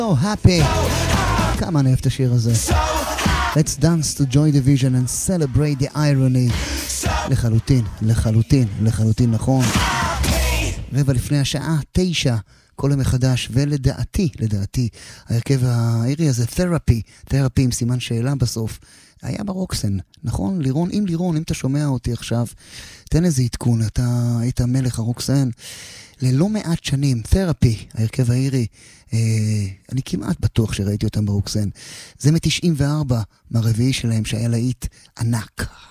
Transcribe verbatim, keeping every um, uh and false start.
So happy. כמה אני אוהב את השיר הזה. Let's dance to Joy Division and celebrate the irony. לחלוטין, לחלוטין, לחלוטין נכון. רבע לפני השעה, תשע, כל המחדש, ולדעתי, לדעתי, ההרכב האירי הזה, Therapy, Therapy עם סימן שאלה בסוף, היה ברוקסן, נכון? לירון, אם לירון, אם אתה שומע אותי עכשיו, תן איזה עדכון, אתה היית מלך הרוקסן, ללא מעט שנים, Therapy, ההרכב האירי, אה, אני כמעט בטוח שראיתי אותם ברוקסן, זה מ-תשעים וארבע, מהרביעי שלהם שהיה להיט ענק.